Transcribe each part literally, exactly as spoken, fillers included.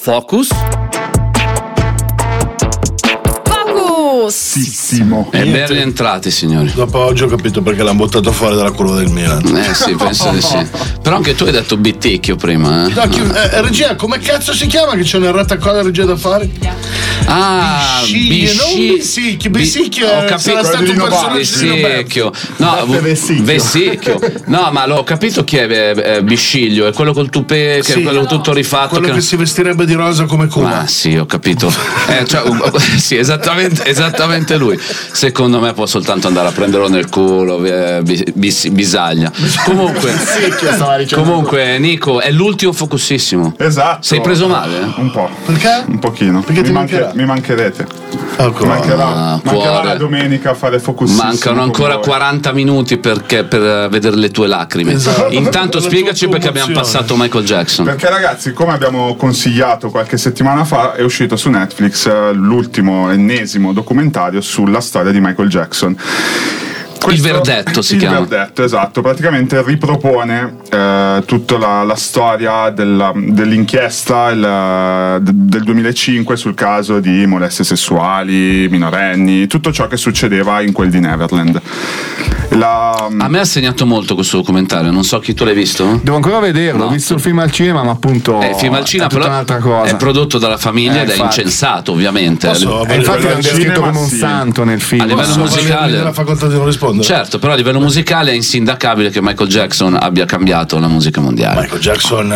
Focus. Sissimo. E ben rientrati, signori. Dopo oggi ho capito perché l'hanno buttato fuori dalla curva del Milan. Eh sì, penso di sì. Però anche tu hai detto Bitticchio prima, eh? No, chi, eh, regia, come cazzo si chiama che c'è una errata qua la regia da fare? Ah, Bisciglia, non Bisicchio. Bisicchio ho eh, capito, sarà stato un personaggio Vessicchio. No, Vessicchio. Vessicchio. No, ma l'ho capito chi è eh, Bisciglio, è quello col tupè, che Sì, è quello tutto rifatto. quello che... che si vestirebbe di rosa come Cuba. Ah sì, ho capito. Eh, cioè, sì, esattamente, esattamente lui. Secondo me può soltanto andare a prenderlo nel culo, eh, bis, bis, bisaglia. Comunque, comunque, Nico, è l'ultimo Focusissimo. Esatto. Sei preso male? Un po'. Perché? Un pochino. Perché mi, ti manche- mancherà? mi mancherete. Ecco. Mancherà, Ah, mancherà cuore. la domenica a fare Focusissimo. Mancano ancora quaranta minuti perché, per vedere le tue lacrime. Esatto. Intanto La spiegaci tua perché abbiamo commozione. passato Michael Jackson. Perché ragazzi, come abbiamo consigliato qualche settimana fa, è uscito su Netflix eh, l'ultimo, ennesimo documentario sulla storia di Michael Jackson. Questo, Il verdetto si il chiama. verdetto, esatto. Praticamente ripropone eh, tutta la, la storia della, dell'inchiesta il, de, del duemilacinque sul caso di molestie sessuali, minorenni, tutto ciò che succedeva in quel di Neverland. La, A me ha segnato molto questo documentario, non so chi tu l'hai visto? Devo ancora vederlo, No. ho visto il film al cinema, ma appunto Eh, film al cinema, è tutta però un'altra cosa. è prodotto dalla famiglia Eh, ed è infatti. incensato, ovviamente. Posso E infatti Quello l'hanno al descritto cinema, come un sì. santo nel film. A livello Posso- musicale- Della facoltà di non rispondere. Certo, però a livello musicale è insindacabile che Michael Jackson abbia cambiato la musica mondiale. Michael Jackson,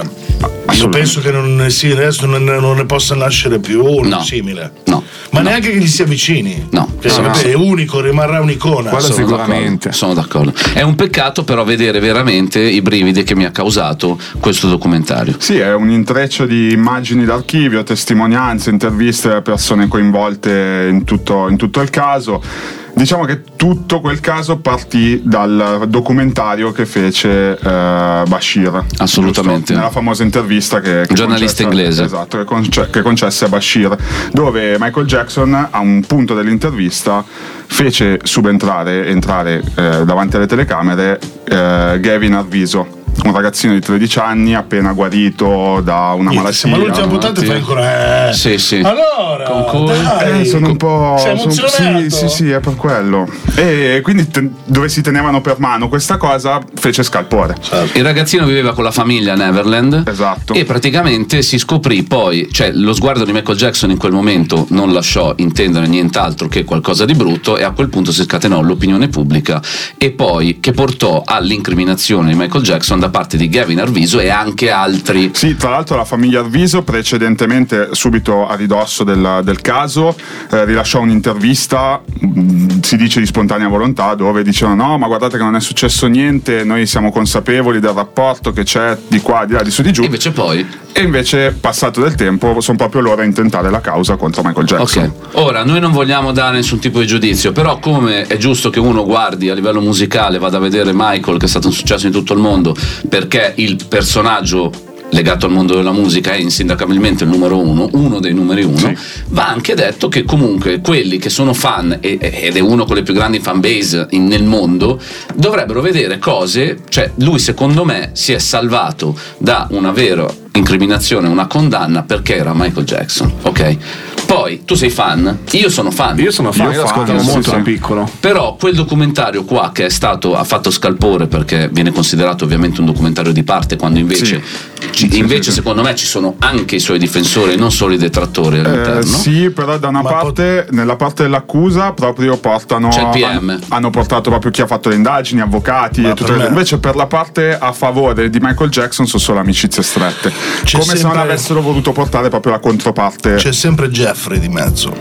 eh, io penso che non ne, sia, adesso non, ne- non ne possa nascere più uno No. simile. No. Ma No. neanche che gli si avvicini. No. Che No, sapete, no. è unico, rimarrà un'icona. Quello Sono sicuramente. d'accordo, sono d'accordo. È un peccato però vedere veramente i brividi che mi ha causato questo documentario. Sì, è un intreccio di immagini d'archivio, testimonianze, interviste a persone coinvolte in tutto, in tutto il caso. Diciamo che tutto quel caso partì dal documentario che fece eh, Bashir. Assolutamente. Giusto? Nella famosa intervista che, che Giornalista concesse- inglese. Esatto, che, conce- che concesse a Bashir, dove Michael Jackson a un punto dell'intervista fece subentrare, entrare eh, davanti alle telecamere eh, Gavin Arviso, un ragazzino di tredici anni appena guarito da una Niente, malattia. siamo all'ultima puntata e fai ancora. Eh. Sì, sì. Allora, Con cui- dai. Eh, sono un po'. Sei sono- emozionato? sì, sì, sì, è per quello. E quindi te- dove si tenevano per mano questa cosa fece scalpore. Il ragazzino viveva con la famiglia a Neverland. Esatto. E praticamente si scoprì poi, cioè lo sguardo di Michael Jackson in quel momento non lasciò intendere nient'altro che qualcosa di brutto, e a quel punto si scatenò l'opinione pubblica, e poi che portò all'incriminazione di Michael Jackson da parte di Gavin Arviso e anche altri. Sì, tra l'altro la famiglia Arviso precedentemente, subito a ridosso del, del caso, eh, rilasciò un'intervista, mh, si dice di spontanea volontà, dove dicevano no, ma guardate che non è successo niente, noi siamo consapevoli del rapporto che c'è di qua, di là, di su, di giù. E invece poi E invece, passato del tempo, sono proprio loro a intentare la causa contro Michael Jackson. Ok, ora noi non vogliamo dare nessun tipo di giudizio, però come è giusto che uno guardi a livello musicale, vada a vedere Michael, che è stato un successo in tutto il mondo, perché il personaggio legato al mondo della musica è insindacabilmente il numero uno, uno dei numeri uno, Sì. va anche detto che comunque quelli che sono fan, e- ed è uno con le più grandi fan base in- nel mondo, dovrebbero vedere cose, cioè lui secondo me si è salvato da una vera incriminazione, una condanna, perché era Michael Jackson, ok? Poi tu sei fan, io sono fan. Io sono fan, Io io lo fan, ascoltavo sì, molto sì. da piccolo. Però quel documentario qua che è stato ha fatto scalpore, perché viene considerato ovviamente un documentario di parte, quando invece ci- Sì, invece sì, sì. secondo me ci sono anche i suoi difensori, non solo i detrattori all'interno. Eh, sì, però da una Ma parte, nella parte dell'accusa proprio portano, C'è il P M. han- hanno portato proprio chi ha fatto le indagini, avvocati Ma e tutto per il- me- invece per la parte a favore di Michael Jackson sono solo amicizie strette, C'è come se non sempre- avessero voluto portare proprio la controparte. C'è sempre Jeffrey di mezzo.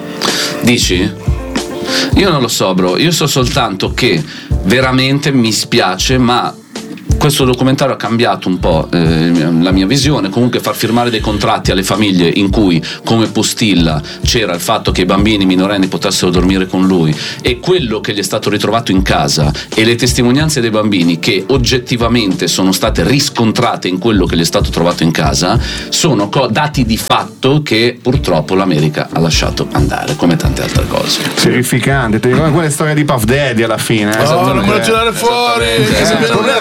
Dici? Io non lo so, bro, io so soltanto che veramente mi spiace, ma questo documentario ha cambiato un po' eh, la mia visione. Comunque far firmare dei contratti alle famiglie in cui come postilla c'era il fatto che i bambini minorenni potessero dormire con lui, e quello che gli è stato ritrovato in casa e le testimonianze dei bambini che oggettivamente sono state riscontrate in quello che gli è stato trovato in casa, sono co- dati di fatto che purtroppo l'America ha lasciato andare, come tante altre cose. Terrificante, ti ricordi quelle storie di Puff Daddy alla fine? eh? Oh, non Esattamente. vuole tirare fuori. Esattamente, che esatto. si Il viene problema, il nervoso,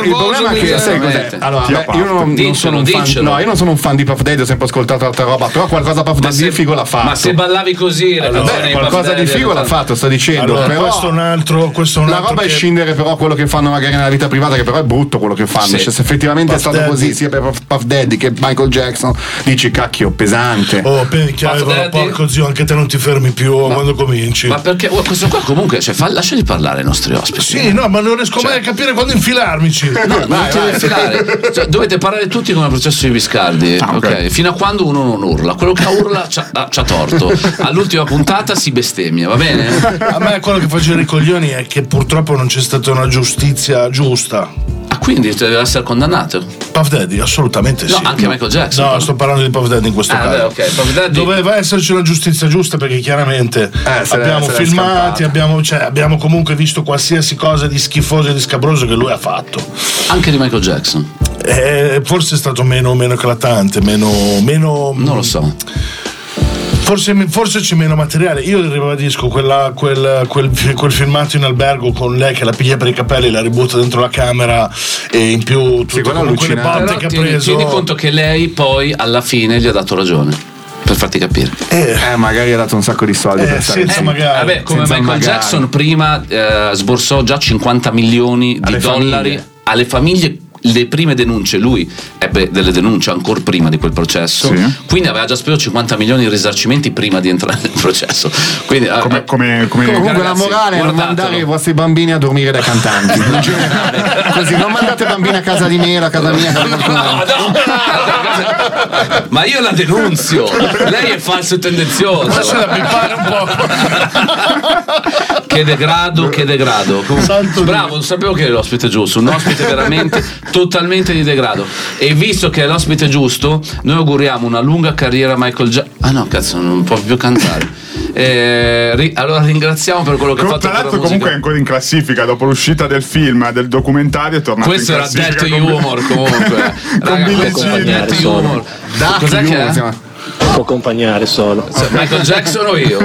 che sai cos'è? Allora, beh, io non, non sono un fan, no, io non sono un fan di Puff Daddy, ho sempre ascoltato altra roba, però qualcosa Puff Daddy di figo l'ha fatto. Ma se ballavi così, allora, beh, qualcosa di figo l'ha fatto, sto dicendo. Allora, però questo è un altro, questo è un la altro roba che... è scindere però quello che fanno magari nella vita privata, che però è brutto quello che fanno. Sì. Cioè, se effettivamente Puff è stato Daddy. così sia per Puff Daddy che Michael Jackson, dici cacchio, pesante. Oh, chiaro, porco zio, anche te non ti fermi più ma, quando cominci. Ma perché oh, questo qua comunque, cioè, fa, lasciali parlare i nostri ospiti. Sì, no, ma non riesco cioè, mai a capire quando infilarmici. No, vai, non ti vai. Devi infilare. Cioè, dovete parlare tutti come il processo di Viscardi. Ah, okay. Okay. Fino a quando uno non urla. Quello che urla c'ha, c'ha torto. All'ultima puntata si bestemmia, va bene? A me quello che fa girare i coglioni è che purtroppo non c'è stata una giustizia giusta. Ah, quindi deve essere condannato? Puff Daddy, assolutamente no, sì. No, anche Michael Jackson. No, sto parlando di Puff Daddy in questo ah, caso. Beh, okay. Puff Daddy... Doveva esserci una giustizia giusta perché chiaramente eh, abbiamo filmati, abbiamo, cioè, abbiamo comunque visto qualsiasi cosa di schifoso e di scabroso che lui ha fatto. Anche di Michael Jackson? Eh, forse è stato meno, meno eclatante, meno, meno. Non lo so. Forse, forse c'è meno materiale. Io ribadisco quella, quel, quel, quel filmato in albergo con lei che la piglia per i capelli, la ributta dentro la camera e in più tutte sì, quelle botte che ha tieni, preso. Tieni conto che lei poi alla fine gli ha dato ragione. Per farti capire, eh, eh magari ha dato un sacco di soldi eh, per senza eh, magari. Vabbè, come senza Michael magari. Jackson prima eh, sborsò già cinquanta milioni di alle dollari famiglie. alle famiglie. Le prime denunce, lui ebbe delle denunce ancora prima di quel processo, sì. Quindi aveva già speso cinquanta milioni di risarcimenti prima di entrare nel processo. Quindi, come, eh, come, come comunque ragazzi, la morale è non mandare i vostri bambini a dormire dai cantanti in generale. Così non mandate bambini a casa di me, a casa mia, a casa no, no. Ma io la denunzio, lei è falso e tendenzioso. Lascia la pippare un po'. Che degrado, che degrado. Comunque, bravo, non sapevo che era l'ospite giusto, un ospite veramente totalmente di degrado. E visto che è l'ospite giusto, noi auguriamo una lunga carriera a Michael Jackson. Ah no, cazzo, non può più cantare. Eh, ri- allora ringraziamo per quello che ha fatto. Tra l'altro comunque è ancora in classifica dopo l'uscita del film, del documentario è tornato questo in era classifica. Death con... Humor comunque. Con Death Humor. Cos'è che è? Può accompagnare solo Michael Jackson o io?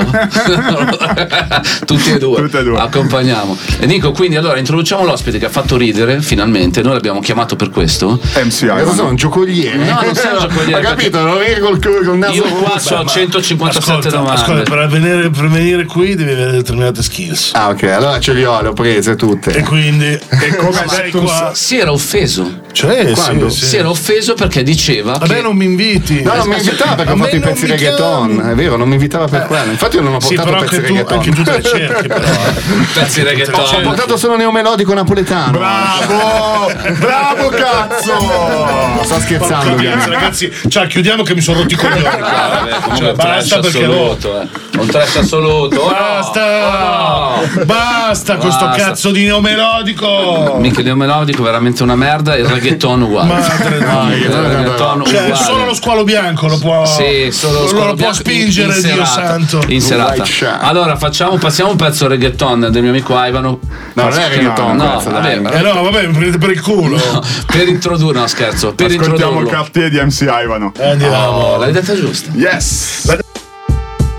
Tutti e due, Tutte e due accompagniamo. E Nico, quindi allora introduciamo l'ospite che ha fatto ridere finalmente. Noi l'abbiamo chiamato per questo. M C I. Io sono un giocoliere. No, non sei un giocoliere. Ho capito, non venire col, col naso. Io qua ho centocinquantasette ascolta, domande. ascolta, per venire, per venire qui devi avere determinate skills. Ah, ok, allora ce le ho, le ho prese tutte. E quindi, e come no, sei qua? Si era offeso. Cioè, Quando? sì, sì. Si era offeso perché diceva. A me che... non mi inviti. No, non mi invitava perché ho fatto i pezzi reggaeton. È vero, non mi invitava per quello. Infatti io non ho portato sì, però pezzi anche tu, reggaeton. anche tu te le cerchi, però. Pezzi reggaeton. Ho portato solo neomelodico napoletano. Bravo! Bravo cazzo! Sto scherzando, Ragazzi, ragazzi, cioè chiudiamo che mi sono rotti i coglioni. Vabbè, Cioè, basta perché assoluto, eh. Un trash assoluto. Oh, basta! oh, no. Basta questo Basta. cazzo di neomelodico! Mica il neomelodico veramente una merda. Il reggaeton uguale. Madre no, mia. il reggaeton Cioè, uguale. solo lo squalo bianco lo può, sì, solo lo, lo può spingere, in, in Dio serata, santo. in serata. Allora facciamo, passiamo un pezzo reggaeton del mio amico Ivano. No, non è reggaeton, no, cazzo, vabbè, Eh no, vabbè, mi prendete per il culo. no, per introdurre, no scherzo, per Ascoltiamo il introdurlo. cartier di M C Ivano. Eh, andiamo. Oh, l'hai detta giusta. Yes!